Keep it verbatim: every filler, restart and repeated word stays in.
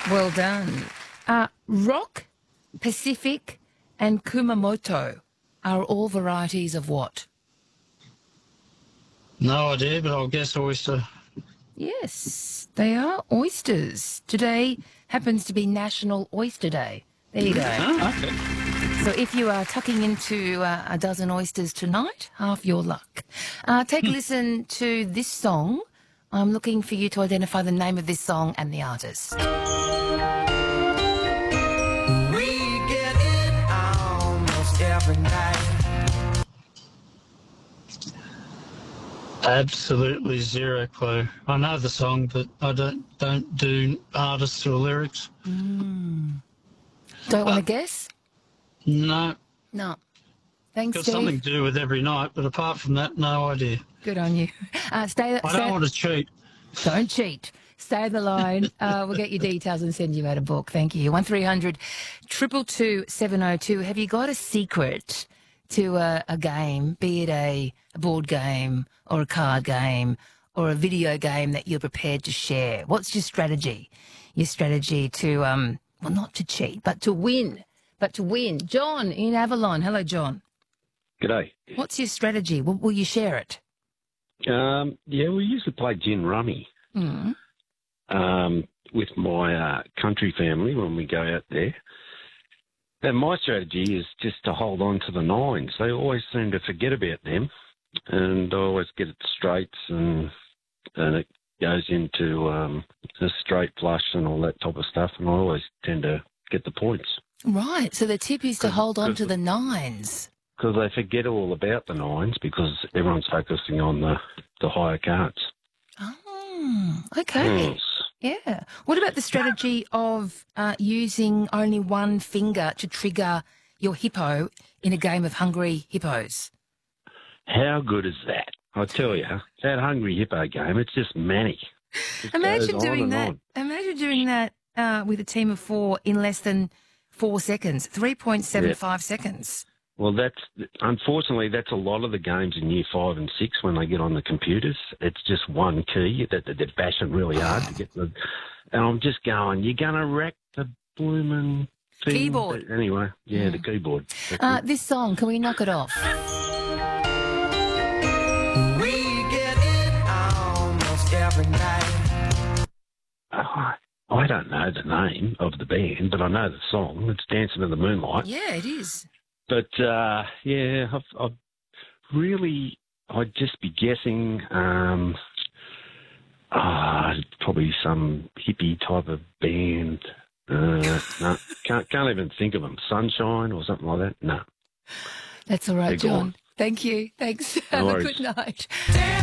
Well done. Uh, rock, Pacific and Kumamoto are all varieties of what? No idea, but I'll guess oyster. Yes, they are oysters. Today happens to be National Oyster Day. There you go. Oh, okay. So if you are tucking into uh, a dozen oysters tonight, half your luck. Uh, take a listen to this song. I'm looking for you to identify the name of this song and the artist. We get it almost every night. Absolutely zero clue. I know the song, but I don't don't do artists or lyrics. Mm. Don't want to guess? No. No. Thanks, Got Steve. something to do with every night, but apart from that, no idea. Good on you. Uh, stay. I stay, don't want to cheat. Don't cheat. Stay on the line. Uh, we'll get your details and send you out a book. Thank you. one three hundred two two two seven oh two. Have you got a secret to a, a game, be it a, a board game or a card game or a video game that you're prepared to share? What's your strategy? Your strategy to, um, well, not to cheat, but to win. But to win. John in Avalon. Hello, John. G'day. What's your strategy? Will, will you share it? Um, yeah, we used to play gin rummy Mm. um, with my uh, country family when we go out there. And my strategy is just to hold on to the nines. They always seem to forget about them, and I always get it straights, and and it goes into um, a straight flush and all that type of stuff, and I always tend to get the points. Right. So the tip is to hold on to the nines. Because they forget all about the nines because everyone's focusing on the, the higher cards. Oh, okay. Yes. Yeah. What about the strategy of uh, using only one finger to trigger your hippo in a game of Hungry Hippos? How good is that? I tell you, that Hungry Hippo game, it's just manic. It Imagine goes on doing and that. on. Imagine doing that uh, with a team of four in less than four seconds, three point seven five Yeah. seconds. Well, that's unfortunately that's a lot of the games in year five and six when they get on the computers. It's just one key that that they're bashing really hard to get the. And I'm just going, you're gonna wreck the blooming thing. Keyboard. But anyway, yeah, Mm. the keyboard. That's Uh, it. this song, can we knock it off? We get it almost every night. Oh, I don't know the name of the band, but I know the song. It's Dancing in the Moonlight. Yeah, it is. But, uh, yeah, I've, I've really, I'd just be guessing, um, ah, probably some hippie type of band. Uh, no, can't, can't even think of them. Sunshine or something like that? No. That's all right, They're John. gone. Thank you. Thanks. Have a worries. good night. Damn.